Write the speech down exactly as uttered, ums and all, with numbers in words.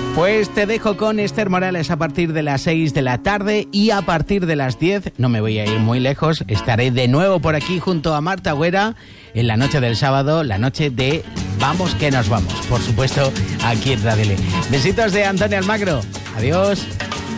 Pues te dejo con Esther Morales a partir de las seis de la tarde y a partir de las diez, no me voy a ir muy lejos, estaré de nuevo por aquí junto a Marta Güera en la noche del sábado, la noche de Vamos que nos vamos, por supuesto, aquí en Radio L. Besitos de Antonio Almagro. Adiós.